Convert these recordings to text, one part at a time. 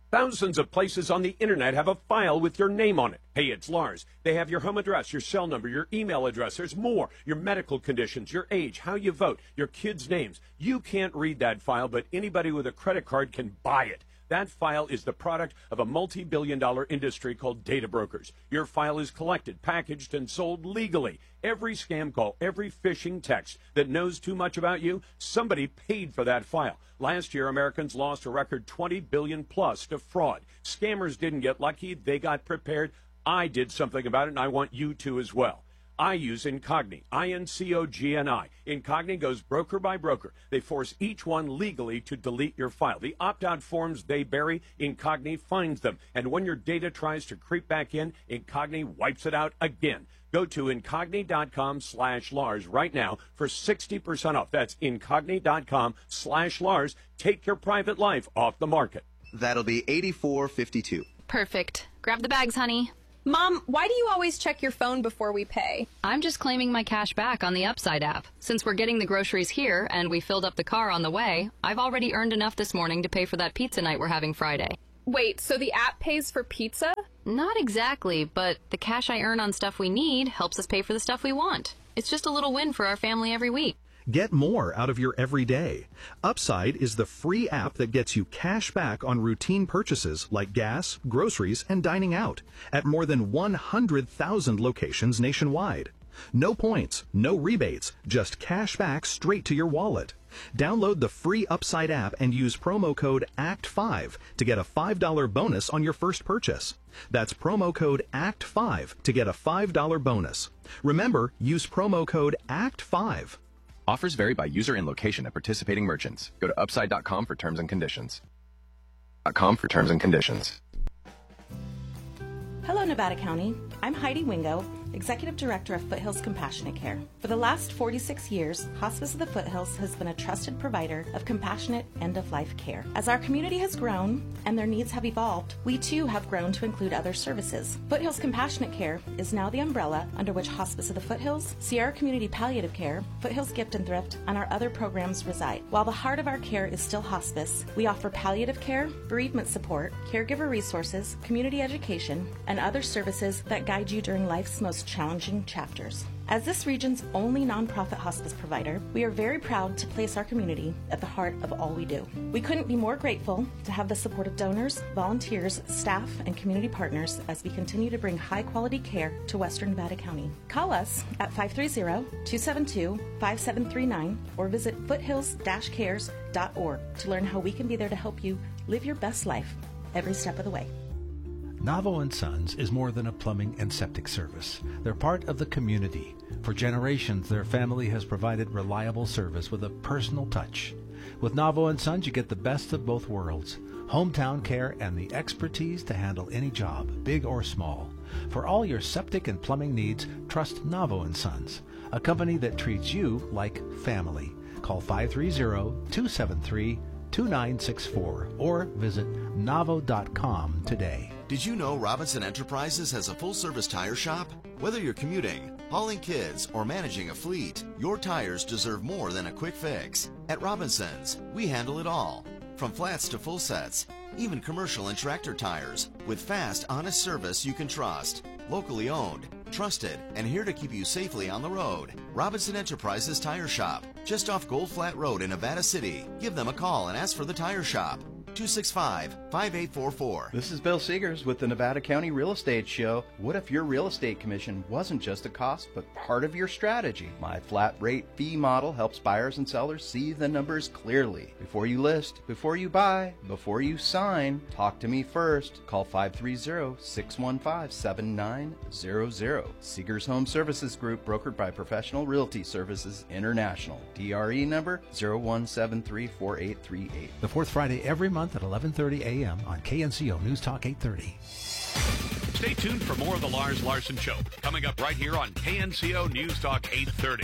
Thousands of places on the internet have a file with your name on it. Hey, it's Lars. They have your home address, your cell number, your email address. There's more. Your medical conditions, your age, how you vote, your kids' names. You can't read that file, but anybody with a credit card can buy it. That file is the product of a multi-billion-dollar industry called data brokers. Your file is collected, packaged, and sold legally. Every scam call, every phishing text that knows too much about you, somebody paid for that file. Last year, Americans lost a record $20 billion plus to fraud. Scammers didn't get lucky. They got prepared. I did something about it, and I want you to as well. I use Incogni, I-N-C-O-G-N-I. Incogni goes broker by broker. They force each one legally to delete your file. The opt-out forms they bury, Incogni finds them. And when your data tries to creep back in, Incogni wipes it out again. Go to Incogni.com/Lars right now for 60% off. That's Incogni.com/Lars. Take your private life off the market. That'll be $84.52. Perfect. Grab the bags, honey. Mom, why do you always check your phone before we pay? I'm just claiming my cash back on the Upside app. Since we're getting the groceries here and we filled up the car on the way, I've already earned enough this morning to pay for that pizza night we're having Friday. Wait, so the app pays for pizza? Not exactly, but the cash I earn on stuff we need helps us pay for the stuff we want. It's just a little win for our family every week. Get more out of your everyday. Upside is the free app that gets you cash back on routine purchases like gas, groceries, and dining out at more than 100,000 locations nationwide. No points, no rebates, just cash back straight to your wallet. Download the free Upside app and use promo code ACT5 to get a $5 bonus on your first purchase. That's promo code ACT5 to get a $5 bonus. Remember, use promo code ACT5. Offers vary by user and location at participating merchants. Go to upside.com for terms and conditions. Hello, Nevada County. I'm Heidi Wingo, Executive Director of Foothills Compassionate Care. For the last 46 years, Hospice of the Foothills has been a trusted provider of compassionate end-of-life care. As our community has grown and their needs have evolved, we too have grown to include other services. Foothills Compassionate Care is now the umbrella under which Hospice of the Foothills, Sierra Community Palliative Care, Foothills Gift and Thrift, and our other programs reside. While the heart of our care is still hospice, we offer palliative care, bereavement support, caregiver resources, community education, and other services that guide you during life's most challenging chapters. As this region's only nonprofit hospice provider, we are very proud to place our community at the heart of all we do. We couldn't be more grateful to have the support of donors, volunteers, staff, and community partners as we continue to bring high-quality care to Western Nevada County. Call us at 530-272-5739 or visit foothills-cares.org to learn how we can be there to help you live your best life every step of the way. Navo & Sons is more than a plumbing and septic service. They're part of the community. For generations, their family has provided reliable service with a personal touch. With Navo & Sons, you get the best of both worlds. Hometown care and the expertise to handle any job, big or small. For all your septic and plumbing needs, trust Navo & Sons, a company that treats you like family. Call 530-273-2964 or visit navo.com today. Did you know Robinson Enterprises has a full-service tire shop? Whether you're commuting, hauling kids, or managing a fleet, your tires deserve more than a quick fix. At Robinson's, we handle it all, from flats to full sets, even commercial and tractor tires, with fast, honest service you can trust. Locally owned, trusted, and here to keep you safely on the road. Robinson Enterprises Tire Shop, just off Gold Flat Road in Nevada City. Give them a call and ask for the Tire Shop. 265-5844. This is Bill Seegers with the Nevada County Real Estate Show. What if your real estate commission wasn't just a cost, but part of your strategy? My flat rate fee model helps buyers and sellers see the numbers clearly. Before you list, before you buy, before you sign, talk to me first. Call 530-615-7900. Seegers Home Services Group, brokered by Professional Realty Services International. DRE number 01734838. The fourth Friday every month at 11:30 a.m. on KNCO News Talk 830. Stay tuned for more of the Lars Larson Show, coming up right here on KNCO News Talk 830.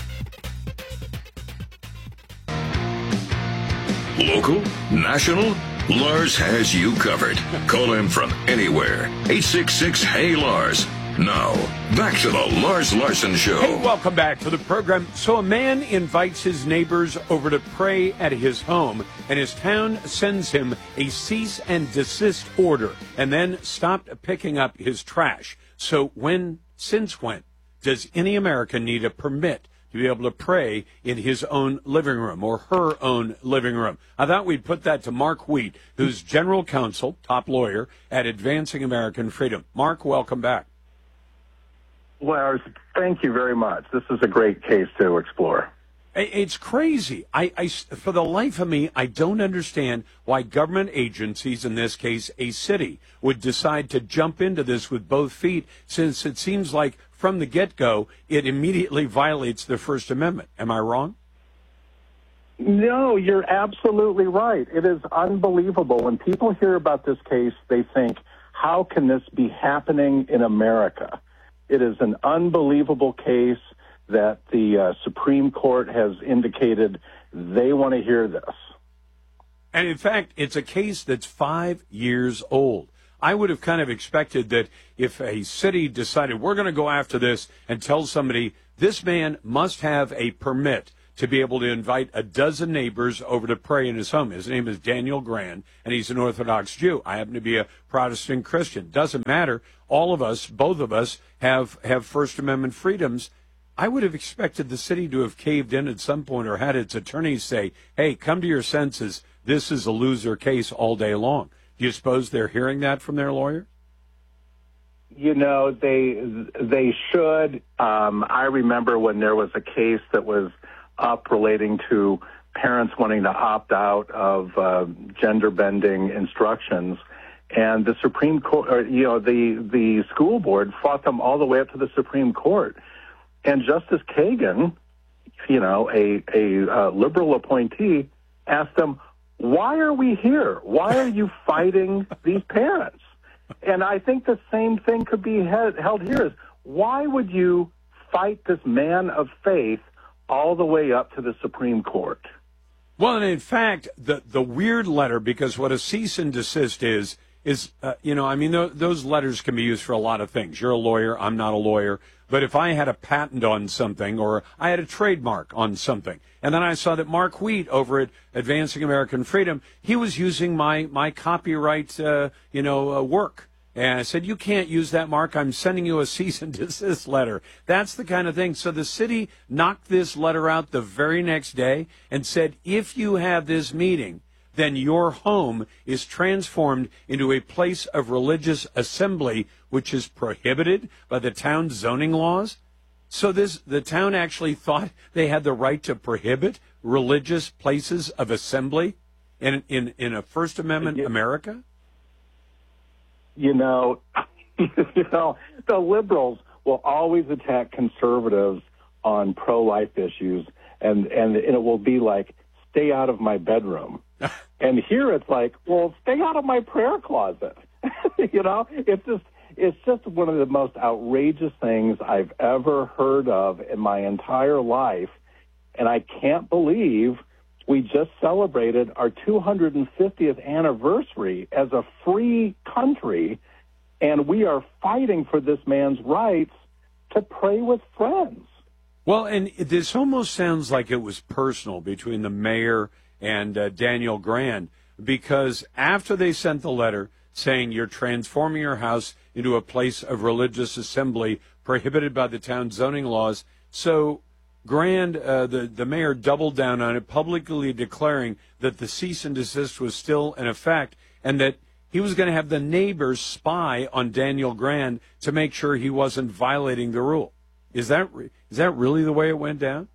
Local, national, Lars has you covered. Call him from anywhere. 866-HEY-LARS. Now, back to the Lars Larson Show. Hey, welcome back to the program. So a man invites his neighbors over to pray at his home, and his town sends him a cease and desist order, and then stopped picking up his trash. So since when does any American need a permit to be able to pray in his own living room or her own living room? I thought we'd put that to Mark Wheat, who's general counsel, top lawyer at Advancing American Freedom. Mark, welcome back. Lars, thank you very much. This is a great case to explore. It's crazy. I, for the life of me, I don't understand why government agencies, in this case a city, would decide to jump into this with both feet, since it seems like from the get-go, it immediately violates the First Amendment. Am I wrong? No, you're absolutely right. It is unbelievable. When people hear about this case, they think, how can this be happening in America? It is an unbelievable case that the Supreme Court has indicated they want to hear this. And in fact, it's a case that's 5 years old. I would have kind of expected that if a city decided we're going to go after this and tell somebody this man must have a permit to be able to invite a dozen neighbors over to pray in his home. His name is Daniel Grand, and he's an Orthodox Jew. I happen to be a Protestant Christian. Doesn't matter. All of us, both of us, have First Amendment freedoms. I would have expected the city to have caved in at some point or had its attorneys say, hey, come to your senses. This is a loser case all day long. Do you suppose they're hearing that from their lawyer? You know, they should. I remember when there was a case that was up relating to parents wanting to opt out of gender-bending instructions, and the Supreme Court, the school board fought them all the way up to the Supreme Court. And Justice Kagan, a liberal appointee, asked them, why are we here? Why are you fighting these parents? And I think the same thing could be held here. Is why would you fight this man of faith all the way up to the Supreme Court? Well, and in fact, the weird letter, because what a cease and desist is those letters can be used for a lot of things. You're a lawyer. I'm not a lawyer. But if I had a patent on something or I had a trademark on something, and then I saw that Mark Wheat over at Advancing American Freedom, he was using my copyright, work. And I said, you can't use that, Mark. I'm sending you a cease and desist letter. That's the kind of thing. So the city knocked this letter out the very next day and said, if you have this meeting, then your home is transformed into a place of religious assembly, which is prohibited by the town's zoning laws. So the town actually thought they had the right to prohibit religious places of assembly in a First Amendment America? The liberals will always attack conservatives on pro-life issues, and it will be like, stay out of my bedroom. And here it's like, well, stay out of my prayer closet. It's just one of the most outrageous things I've ever heard of in my entire life. And I can't believe we just celebrated our 250th anniversary as a free country, and we are fighting for this man's rights to pray with friends. Well, and this almost sounds like it was personal between the mayor and Daniel Grand, because after they sent the letter saying you're transforming your house into a place of religious assembly prohibited by the town's zoning laws, so Grand, the mayor, doubled down on it, publicly declaring that the cease and desist was still in effect and that he was going to have the neighbors spy on Daniel Grand to make sure he wasn't violating the rule. Is that really the way it went down?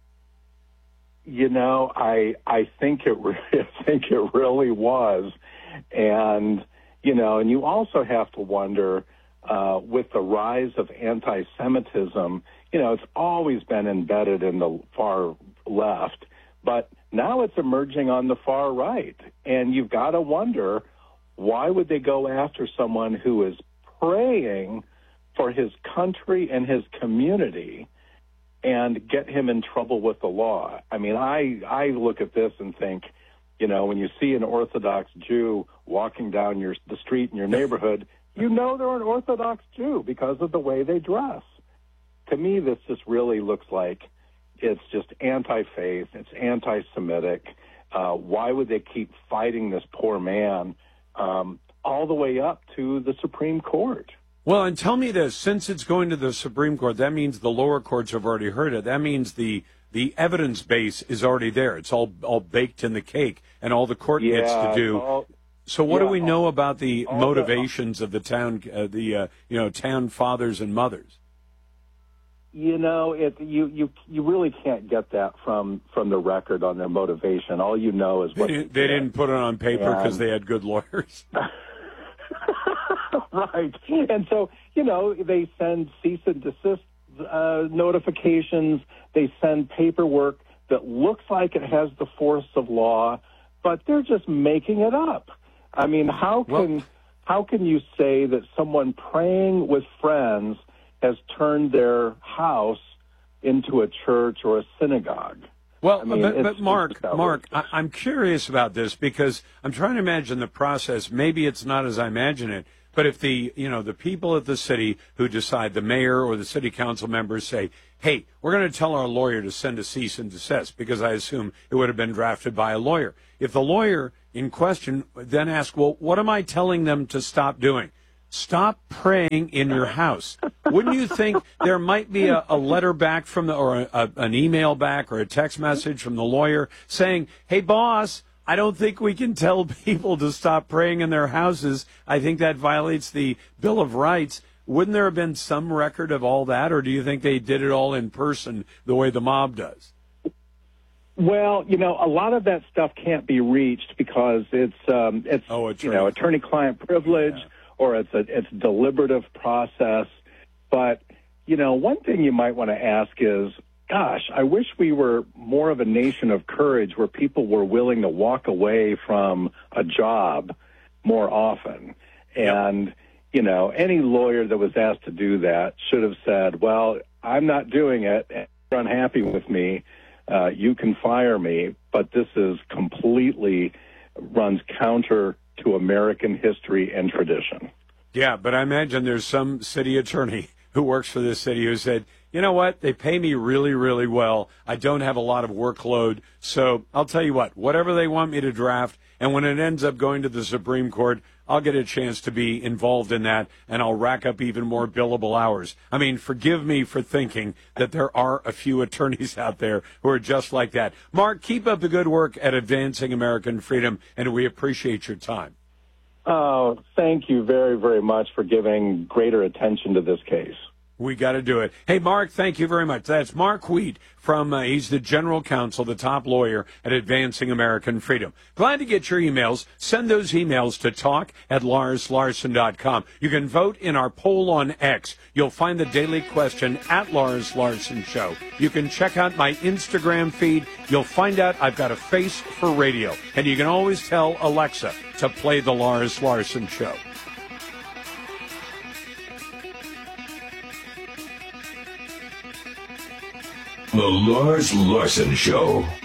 I think it really was, and you also have to wonder with the rise of anti-Semitism. It's always been embedded in the far left, but now it's emerging on the far right, and you've got to wonder, why would they go after someone who is praying for his country and his community and get him in trouble with the law? I mean, I look at this and think, when you see an Orthodox Jew walking down the street in your neighborhood, you know they're an Orthodox Jew because of the way they dress. To me, this just really looks like it's just anti-faith, it's anti-Semitic. Why would they keep fighting this poor man all the way up to the Supreme Court? Well, and tell me this, since it's going to the Supreme Court, that means the lower courts have already heard it. That means the evidence base is already there. It's all baked in the cake, and all the court gets to do. So what do we know about the motivations of the town, town fathers and mothers? You know, you really can't get that from the record on their motivation. All you know is what they didn't put it on paper because they had good lawyers. Right. And so, they send cease and desist notifications. They send paperwork that looks like it has the force of law, but they're just making it up. I mean, how can you say that someone praying with friends has turned their house into a church or a synagogue? Well, I mean, but Mark, I'm curious about this because I'm trying to imagine the process. Maybe it's not as I imagine it, but if the people at the city who decide, the mayor or the city council members say, hey, we're going to tell our lawyer to send a cease and desist, because I assume it would have been drafted by a lawyer. If the lawyer in question then asks, well, what am I telling them to stop doing? Stop praying in your house. Wouldn't you think there might be a letter back from an email back or a text message from the lawyer saying, hey, boss, I don't think we can tell people to stop praying in their houses. I think that violates the Bill of Rights. Wouldn't there have been some record of all that, or do you think they did it all in person the way the mob does? Well, a lot of that stuff can't be reached because it's attorney-client privilege. Yeah. Or it's deliberative process. But, one thing you might want to ask is, gosh, I wish we were more of a nation of courage where people were willing to walk away from a job more often. And, any lawyer that was asked to do that should have said, well, I'm not doing it. If you're unhappy with me, you can fire me. But this is completely runs counter to American history and tradition. Yeah, but I imagine there's some city attorney who works for this city who said, you know what, they pay me really, really well. I don't have a lot of workload, so I'll tell you what, whatever they want me to draft, and when it ends up going to the Supreme Court, I'll get a chance to be involved in that, and I'll rack up even more billable hours. I mean, forgive me for thinking that there are a few attorneys out there who are just like that. Mark, keep up the good work at Advancing American Freedom, and we appreciate your time. Oh, thank you very, very much for giving greater attention to this case. We got to do it. Hey, Mark, thank you very much. That's Mark Wheat he's the general counsel, the top lawyer at Advancing American Freedom. Glad to get your emails. Send those emails to talk@LarsLarson.com. You can vote in our poll on X. You'll find the daily question at Lars Larson Show. You can check out my Instagram feed. You'll find out I've got a face for radio. And you can always tell Alexa to play the Lars Larson Show. The Lars Larson Show.